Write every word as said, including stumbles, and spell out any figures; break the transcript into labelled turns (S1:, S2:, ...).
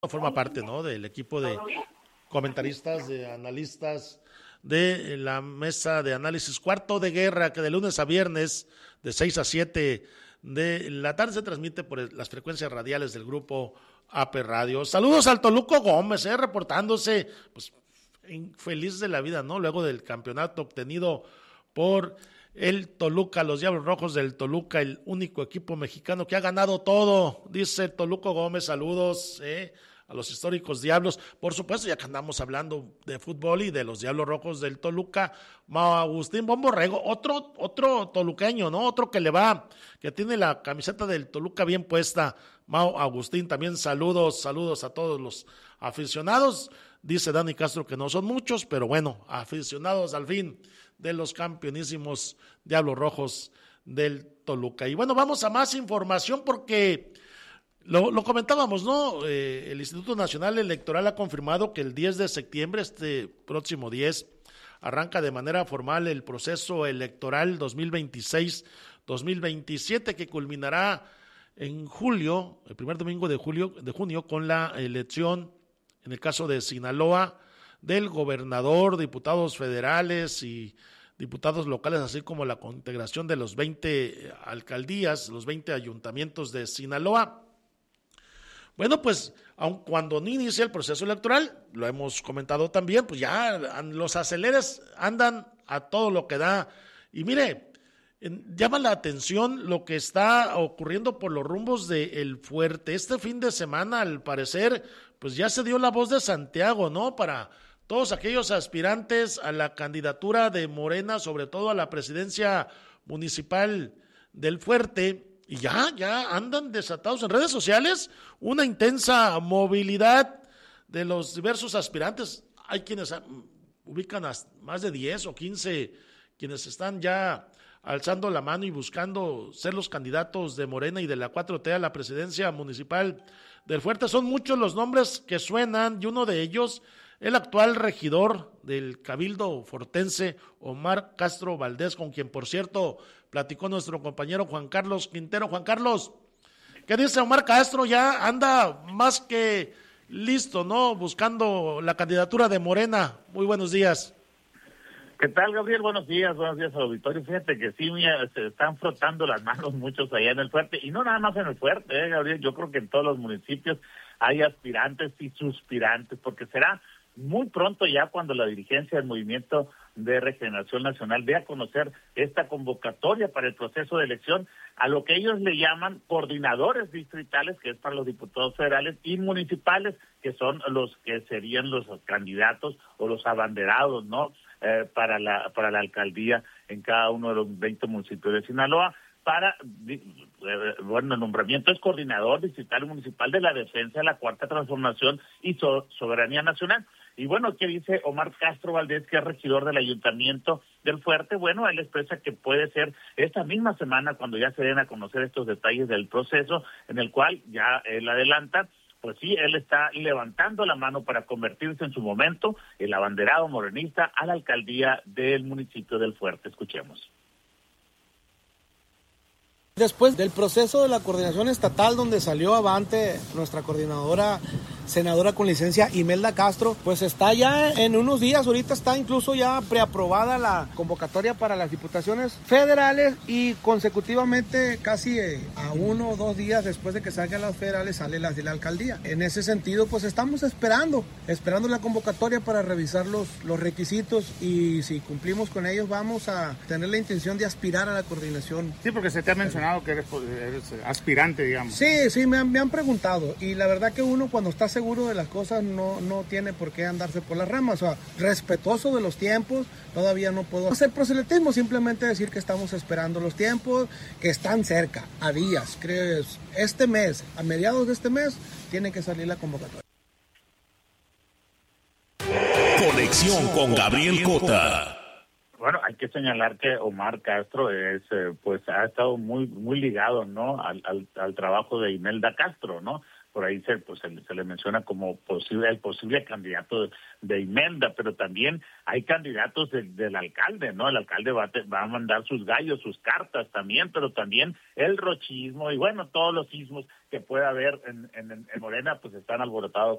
S1: forma parte, ¿no?, del equipo de comentaristas, de analistas de la mesa de análisis Cuarto de Guerra, que de lunes a viernes de seis a siete de la tarde se transmite por las frecuencias radiales del grupo A P Radio. Saludos al Toluco Gómez, eh, reportándose pues feliz de la vida, ¿no?, luego del campeonato obtenido por el Toluca, los Diablos Rojos del Toluca, el único equipo mexicano que ha ganado todo, dice Toluco Gómez. Saludos eh, a los históricos Diablos, por supuesto, ya que andamos hablando de fútbol y de los Diablos Rojos del Toluca. Mao Agustín Bomborrego, otro, otro toluqueño, ¿no?, otro que le va, que tiene la camiseta del Toluca bien puesta. Mao Agustín, también saludos, saludos a todos los aficionados. Dice Dani Castro que no son muchos, pero bueno, aficionados al fin de los campeonísimos Diablos Rojos del Toluca. Y bueno, vamos a más información porque lo, lo comentábamos, ¿no? Eh, el Instituto Nacional Electoral ha confirmado que el diez de septiembre, este próximo diez, arranca de manera formal el proceso electoral dos mil veintiséis dos mil veintisiete, que culminará en julio, el primer domingo de julio, de junio, con la elección, en el caso de Sinaloa, del gobernador, diputados federales y diputados locales, así como la integración de los veinte alcaldías, los veinte ayuntamientos de Sinaloa. Bueno, pues, aun cuando no inicia el proceso electoral, lo hemos comentado también, pues ya los aceleres andan a todo lo que da. Y mire, llama la atención lo que está ocurriendo por los rumbos de El Fuerte. Este fin de semana, al parecer, pues ya se dio la voz de Santiago, ¿no?, para todos aquellos aspirantes a la candidatura de Morena, sobre todo a la presidencia municipal del Fuerte, y ya, ya andan desatados en redes sociales, una intensa movilidad de los diversos aspirantes. Hay quienes ubican a más de diez o quince, quienes están ya alzando la mano y buscando ser los candidatos de Morena y de la cuatro T a la presidencia municipal del Fuerte. Son muchos los nombres que suenan, y uno de ellos, el actual regidor del Cabildo Fortense, Omar Castro Valdés, con quien, por cierto, platicó nuestro compañero Juan Carlos Quintero. Juan Carlos, ¿qué dice Omar Castro? Ya anda más que listo, ¿no?, buscando la candidatura de Morena. Muy buenos días.
S2: ¿Qué tal, Gabriel? Buenos días, buenos días al auditorio. Fíjate que sí, mira, se están frotando las manos muchos allá en El Fuerte, y no nada más en El Fuerte, ¿eh, Gabriel? Yo creo que en todos los municipios hay aspirantes y suspirantes, porque será muy pronto ya cuando la dirigencia del Movimiento de Regeneración Nacional dé a conocer esta convocatoria para el proceso de elección a lo que ellos le llaman coordinadores distritales, que es para los diputados federales, y municipales, que son los que serían los candidatos o los abanderados, ¿no?, eh, para la para la alcaldía en cada uno de los veinte municipios de Sinaloa. Para, bueno, el nombramiento es coordinador distrital y municipal de la defensa de la Cuarta Transformación y so, soberanía nacional. Y bueno, ¿qué dice Omar Castro Valdés, que es regidor del Ayuntamiento del Fuerte? Bueno, él expresa que puede ser esta misma semana cuando ya se den a conocer estos detalles del proceso, en el cual ya él adelanta, pues sí, él está levantando la mano para convertirse en su momento el abanderado morenista a la alcaldía del municipio del Fuerte. Escuchemos.
S3: Después del proceso de la coordinación estatal, donde salió avante nuestra coordinadora, senadora con licencia Imelda Castro, pues está ya en unos días, ahorita está incluso ya preaprobada la convocatoria para las diputaciones federales, y consecutivamente casi a uno o dos días después de que salgan las federales salen las de la alcaldía. En ese sentido, pues estamos esperando, esperando la convocatoria para revisar los, los requisitos, y si cumplimos con ellos vamos a tener la intención de aspirar a la coordinación.
S4: Sí, porque se te ha mencionado que eres, eres aspirante, digamos.
S3: Sí, sí, me han, me han preguntado, y la verdad que uno cuando está seguro de las cosas no, no tiene por qué andarse por las ramas. O sea, respetuoso de los tiempos, todavía no puedo hacer proselitismo, simplemente decir que estamos esperando los tiempos, que están cerca, a días, creo, este mes, a mediados de este mes, tiene que salir la convocatoria.
S5: Conexión con Gabriel Cota.
S2: Bueno, hay que señalar que Omar Castro es, eh, pues, ha estado muy, muy ligado, ¿no?, al, al, al trabajo de Imelda Castro, ¿no? Por ahí se, pues, se, se le menciona como posible el posible candidato de, de Imelda, pero también hay candidatos de, del alcalde, ¿no? El alcalde va a, te, va a mandar sus gallos, sus cartas también, pero también el rochismo y, bueno, todos los sismos que pueda haber en, en, en Morena, pues están alborotados